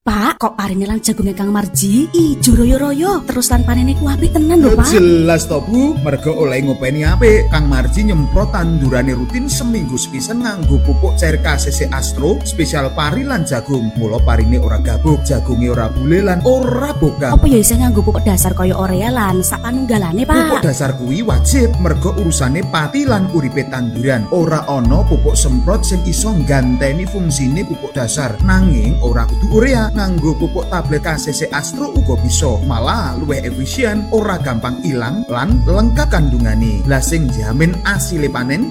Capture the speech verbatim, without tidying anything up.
Pak, kok parine lan jagunge Kang Marji ijo royo-royo terus lan panene ku apik tenan lho, Pak. Jelas to, Bu. Mergo oleh ngopeni apik. Kang Marji nyemprot tandurane rutin seminggu sepisan nganggo pupuk cair K C C Astro spesial pari lan jagung. Mula parine ora gabuk, jagunge ora bule lan ora bokam. Apa ya isih nganggo pupuk dasar kaya Orea lan sak panunggalane, Pak? Pupuk dasar kuwi wajib mergo urusane pati lan uripe tanduran. Ora ana pupuk semprot sing iso ngganteni fungsine pupuk dasar. Nanging ora kudu urea. Nganggo pupuk tablet K C C Astro uga bisa, malah luwih efisien, ora gampang ilang lan lengkap kandungane. Lah sing jamin asile panen